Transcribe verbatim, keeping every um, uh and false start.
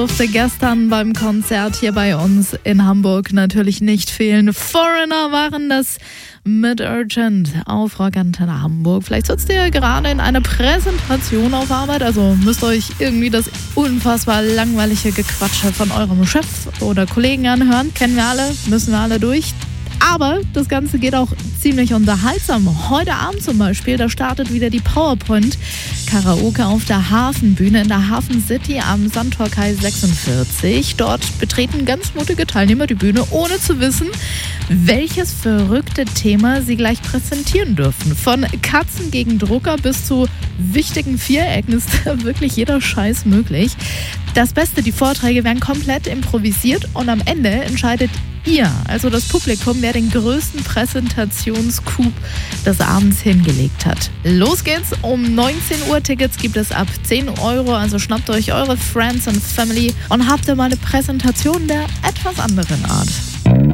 Durfte gestern beim Konzert hier bei uns in Hamburg natürlich nicht fehlen. Foreigner waren das mit Urgent auf Rockantenne Hamburg. Vielleicht sitzt ihr gerade in einer Präsentation auf Arbeit, also müsst euch irgendwie das unfassbar langweilige Gequatsche von eurem Chef oder Kollegen anhören. Kennen wir alle, müssen wir alle durch. Aber das Ganze geht auch ziemlich unterhaltsam. Heute Abend zum Beispiel, da startet wieder die PowerPoint-Karaoke auf der Hafenbühne in der Hafen City am Sandtorkai sechsundvierzig. Dort betreten ganz mutige Teilnehmer die Bühne, ohne zu wissen, welches verrückte Thema sie gleich präsentieren dürfen. Von Katzen gegen Drucker bis zu wichtigen Vierecken ist da wirklich jeder Scheiß möglich. Das Beste, die Vorträge werden komplett improvisiert und am Ende entscheidet ihr, also das Publikum, wer den größten Präsentationscoup des Abends hingelegt hat. Los geht's um neunzehn Uhr. Tickets gibt es ab zehn Euro, also schnappt euch eure Friends and Family und habt ihr mal eine Präsentation der etwas anderen Art.